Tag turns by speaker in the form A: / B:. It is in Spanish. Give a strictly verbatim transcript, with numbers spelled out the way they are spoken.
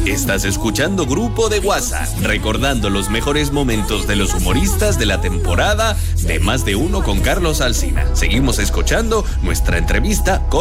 A: Estás escuchando Grupo de WhatsApp, recordando los mejores momentos de los humoristas de la temporada de Más de Uno con Carlos Alsina. Seguimos escuchando nuestra entrevista con